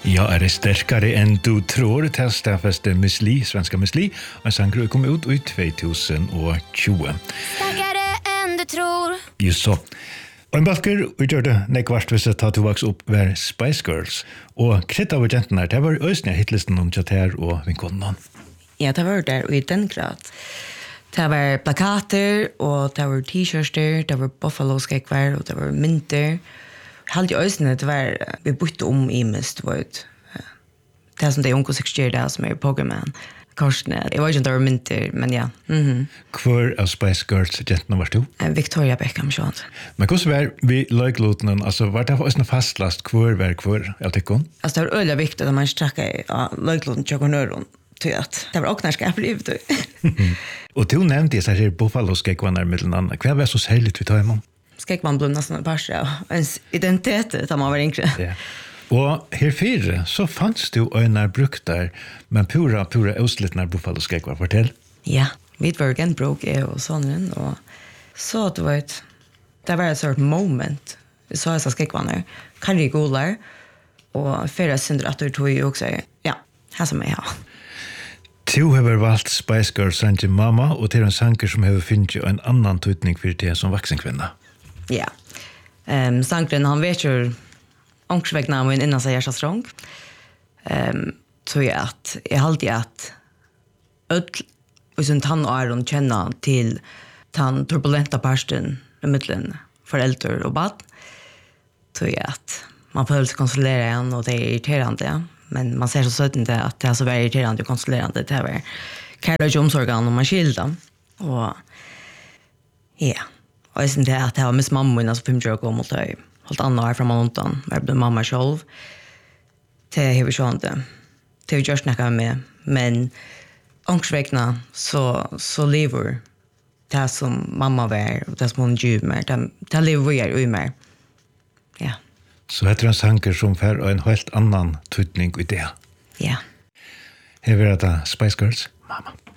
Jag är starkare än du tror, testafeste Miss Li, svenska Miss Li, och sen kom ut i 2020. Starkare än du tror. Just så. Og en balker utgjørte nekvart hvis det tatt vaks opp var Spice Girls. Og kritt av agentene, det var øsne hitlisten om Chater og vinkonen. Ja, det var der i den grad. Det var plakater, og det var t-shirts, det var buffalo-skekvar, og det var mynter. Halt i øsne, det var, vi bytte om i mest, det som de unge sikkert gjør det, som er Pokémon. Korsene. Jeg var ikke om det var mynter, men ja. Hvor av Spice Girls agentene var du? Victoria Beckham, sånn. Men hvordan var vi løyklotene, altså var det også fastlast hvor var hvor av tikkene? Altså, det var øyelig viktig at man strakket løyklotene til nøren. Det var også nærskap livet. Og du nevnte jeg her Buffalo-skekvanner med den andre. Hva var så særlig vi tar imot? Skekvann ble nesten et par av ens identitet da man var yngre. Ja. Og herfyr så fanns det jo øyne brukt der, men pura utslittende Buffalo-skekvar. Fortell. Ja, vi var genbruk og sånn, og så det var et sort moment. Vi så jeg skekvanner, karri golar, og fyrre synder at du tog jo også, ja, her som jeg har. Du har valgt Spice Girls sange Mama, og til en sanger som har finnet en annan tydning for det som vaksenkvinna. Ja. Sangren, han vet jo ångsvegna min innan seg hjertastrång. Så jeg halte at og sånn tann og Aron kjenner til den turbulenta parsten i middelen foreldre og bad. Så at man føler seg konsolere igjen, og det er irriterende, ja. Men man ser så søtten til at det er så veldig irriterende og konsolerende. Det er kærlig omsorgen og man skilder. Og ja, og jeg synes det at jeg var mist mamma min, altså 5 år gammel, og jeg holdt andre år fra måneden, jeg ble mamma selv. Det har vi sånn det. Det har vi gjort noe med, men ångsvekna så lever det som mamma var, og det som hun gjør mer, det lever vi i mer. Ja. Så heter en sanger som får en helt annan tydning i det. Ja. Her vil jeg ta Spice Girls, Mama.